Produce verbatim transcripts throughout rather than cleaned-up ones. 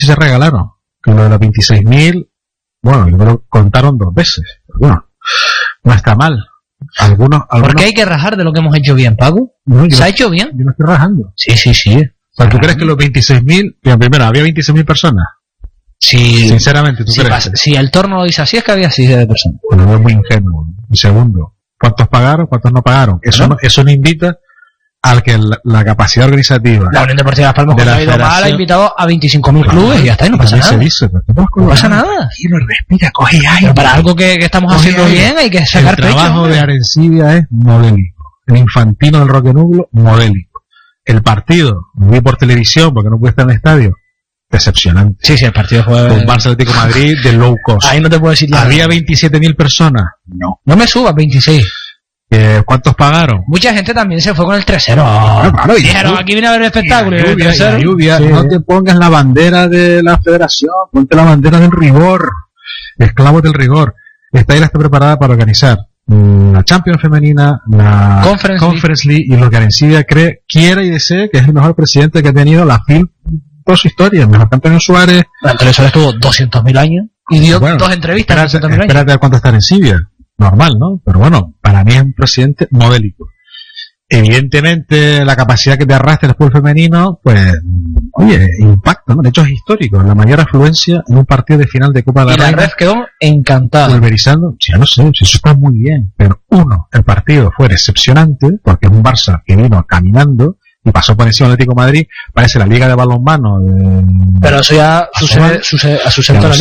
se regalaron. Que lo de los veintiséis mil, bueno, yo me lo contaron dos veces. Pero bueno, no está mal. Algunos, algunos... ¿Por qué hay que rajar de lo que hemos hecho bien, Paco? No, ¿Se no, ha hecho bien? Yo no estoy rajando. Sí, sí, sí. O sea, ¿tú crees que los veintiséis mil, primero, había veintiséis mil personas? Sí. Sinceramente, ¿tú si crees? Pasa, si el torno lo dice así, es que había así de personas. Bueno, es muy ingenuo. Y segundo, ¿cuántos pagaron? ¿Cuántos no pagaron? Eso no, eso no invita al que la, la capacidad organizativa... La Unión Deportiva Las Palmas, cuando ha ido mal, ha invitado a veinticinco mil clubes y ya está, y no pasa nada. Se dice, no, no pasa nada. Y lo respira, coge aire. Pero para algo que, que estamos haciendo aire. Bien hay que sacar pecho. El trabajo pecho, de Arencibia es modélico. El infantino del Roque Nublo, modélico. El partido, lo vi por televisión porque no pude estar en el estadio, decepcionante. Sí, sí, el partido fue... Con Barça Atlético Madrid de low cost. Ahí no te puedo decir nada. ¿Había veintisiete mil personas? No. No me subas, veintiséis. Eh, ¿Cuántos pagaron? Mucha gente también se fue con el tres cero. Claro, claro, dijeron, aquí viene a ver el espectáculo. Y la lluvia, y la lluvia. Sí. No te pongas la bandera de la federación, ponte la bandera del rigor. Esclavos del rigor. Esta isla está preparada para organizar la Champions femenina, la Conference, Conference League, League, y lo que Arencibia cree, quiera y desee que es el mejor presidente que ha tenido la F I L toda su historia, el mejor que Antonio Suárez. Antonio Suárez tuvo doscientos mil años y dio bueno, dos entrevistas. Espérate, espérate a cuánto está Arencibia. Normal, ¿no? Pero bueno, para mí es un presidente modélico. Evidentemente, la capacidad que te arrastra el fútbol femenino, pues, oye, impacta, ¿no? De hecho, es histórico. La mayor afluencia en un partido de final de Copa de la Reina. Y la Ref quedó encantada. Pulverizando, ya no sé, si eso está muy bien. Pero uno, el partido fue decepcionante, porque es un Barça que vino caminando y pasó por encima del Atlético de Madrid. Parece la liga de balonmano. De, pero eso ya sucede, sucede a su sector.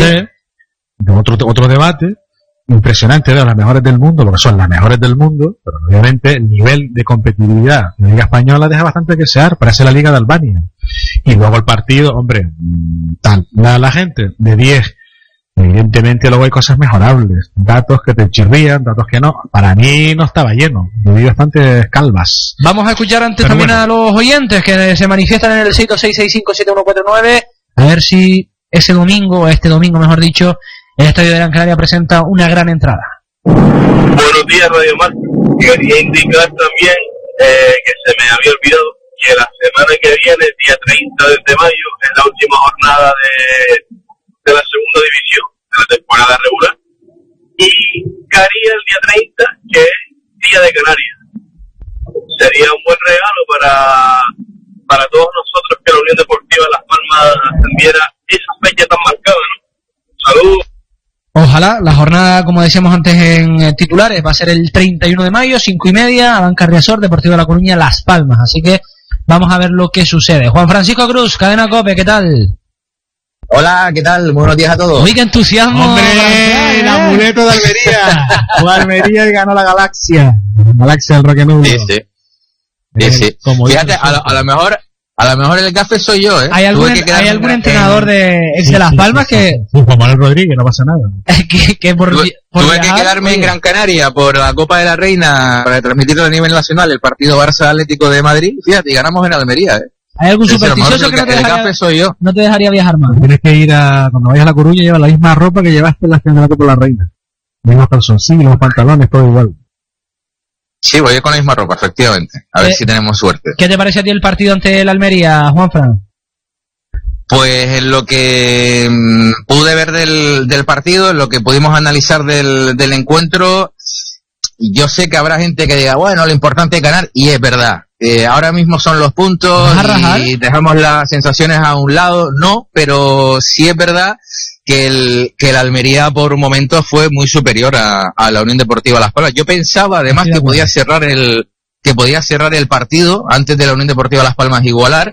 De otro, otro debate. Impresionante ver a las mejores del mundo, porque son las mejores del mundo, pero obviamente el nivel de competitividad de la Liga Española deja bastante que desear, parece la Liga de Albania. Y luego el partido, hombre, tal, la, la gente de diez, evidentemente luego hay cosas mejorables, datos que te chirrían, datos que no, para mí no estaba lleno, vi bastantes calvas. Vamos a escuchar antes pero también bueno. a los oyentes que se manifiestan en el seis dos seis seis cinco siete uno cuatro nueve, a ver si ese domingo, este domingo mejor dicho, el Estadio de Gran Canaria presenta una gran entrada. Buenos días, Radio Mar. Quería indicar también eh, que se me había olvidado que la semana que viene, el día treinta de mayo, es la última jornada de, de la segunda división de la temporada regular. Y caería el día treinta, que es Día de Canarias. Sería un buen regalo para, para todos nosotros que la Unión Deportiva Las Palmas atendiera esa fecha tan marcada, ¿no? Saludos. Ojalá, la jornada, como decíamos antes en titulares, va a ser el treinta y uno de mayo, cinco y media, Abanca Riazor, Deportivo de La Coruña, Las Palmas. Así que vamos a ver lo que sucede. Juan Francisco Cruz, Cadena COPE, ¿qué tal? Hola, ¿qué tal? Buenos días a todos. Uy, qué entusiasmo. ¡Hombre! El amuleto de Almería. Fue Almería y ganó la Galaxia. La Galaxia del Roque Nublo. Sí, sí. Sí, sí. Fíjate, a lo, a lo mejor... A lo mejor el gafe soy yo, ¿eh? ¿Hay algún, ¿hay algún entrenador de ex sí, de Las Palmas sí, sí, que... Sí, Juan Manuel Rodríguez, no pasa nada. que, que por, tuve por tuve viajar, que quedarme oye. en Gran Canaria por la Copa de la Reina para transmitirlo a nivel nacional, el partido Barça Atlético de Madrid. Fíjate, y ganamos en Almería, ¿eh? ¿Hay algún supersticioso el, que no te, el dejaría, gafe soy yo. no te dejaría viajar más? Tienes que ir a... Cuando vayas a La Coruña, lleva la misma ropa que llevaste en la campeonato por la Reina. Mismos calzoncillos, los pantalones, todo igual. Sí, voy con la misma ropa, efectivamente. A ver si tenemos suerte. ¿Qué te parece a ti el partido ante el Almería, Juanfran? Pues en lo que mmm, pude ver del, del partido, en lo que pudimos analizar del, del encuentro, yo sé que habrá gente que diga, bueno, lo importante es ganar, y es verdad. Eh, ahora mismo son los puntos y dejamos las sensaciones a un lado, no, pero sí es verdad que el, que el Almería por momentos fue muy superior a, a la Unión Deportiva Las Palmas. Yo pensaba además que podía cerrar el, que podía cerrar el partido antes de la Unión Deportiva Las Palmas igualar.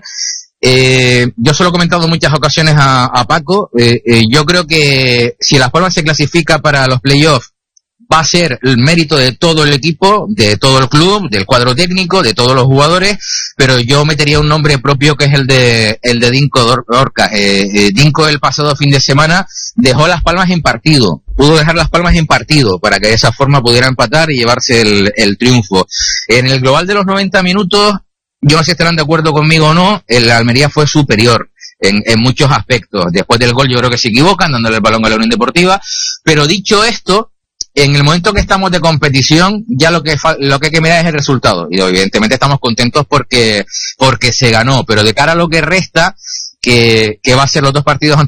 Eh, yo se lo he comentado en muchas ocasiones a, a Paco, eh, eh, yo creo que si Las Palmas se clasifica para los playoffs va a ser el mérito de todo el equipo, de todo el club, del cuadro técnico, de todos los jugadores, pero yo metería un nombre propio que es el de el de Dinko Dorcas. Eh, eh, Dinko el pasado fin de semana dejó Las Palmas en partido, pudo dejar Las Palmas en partido para que de esa forma pudiera empatar y llevarse el, el triunfo. En el global de los noventa minutos, yo no sé si estarán de acuerdo conmigo o no, el Almería fue superior en, en muchos aspectos. Después del gol yo creo que se equivocan dándole el balón a la Unión Deportiva, pero dicho esto, en el momento que estamos de competición, ya lo que fa- lo que hay que mirar es el resultado. Y evidentemente estamos contentos porque porque se ganó, pero de cara a lo que resta, que, que va a ser los dos partidos